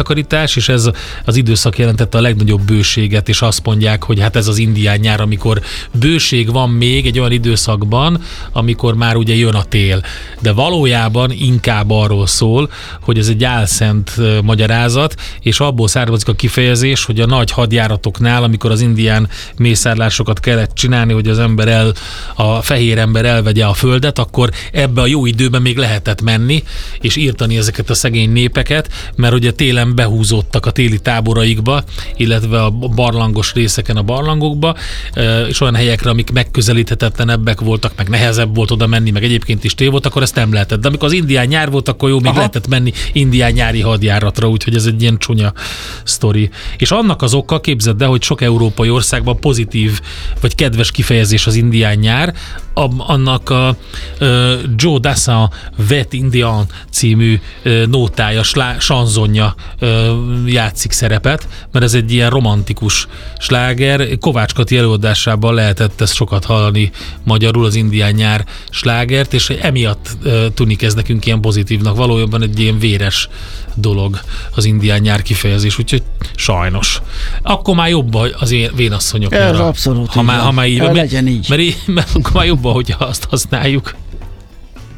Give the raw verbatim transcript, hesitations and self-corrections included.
takarítás, és ez az időszak jelentette a legnagyobb bőséget, és azt mondják, hogy hát ez az indián nyár, amikor bőség van még egy olyan időszakban, amikor már ugye jön a tél. De valójában inkább arról szól, hogy ez egy álszent magyarázat, és abból származik a kifejezés, hogy a nagy hadjáratoknál, amikor az indián mészárlásokat kellett csinálni, hogy az ember el, a fehér ember elvegye a földet, akkor ebbe a jó időben még lehetett menni, és írtani ezeket a szegény népeket, mert ugye télen behúzódtak a téli táboraikba, illetve a barlangos részeken a barlangokba, és olyan helyekre, amik megközelíthetetlenebbek voltak, meg nehezebb volt oda menni, meg egyébként is tél volt, akkor ezt nem lehetett. De amikor az indián nyár volt, akkor jó, még Aha. lehetett menni indián nyári hadjáratra, úgyhogy ez egy ilyen csúnya sztori. És annak az oka, képzeld el, hogy sok európai országban pozitív, vagy kedves kifejezés az indián nyár, annak a uh, Joe Dassin Vet Indian című uh, nótája, slá, sanzonja uh, játszik szerepet, mert ez egy ilyen romantikus sláger. Kovács Kati előadásában lehetett ezt sokat hallani magyarul, az indián nyár slágert, és emiatt uh, tűnik ez nekünk ilyen pozitívnak. Valójában egy ilyen véres dolog az indián nyár kifejezés, úgyhogy sajnos. Akkor már jobb az én vénasszonyok. Ez abszolút ha már, ha már így, legyen így. Mert, mert akkor már jobb, hogyha azt használjuk.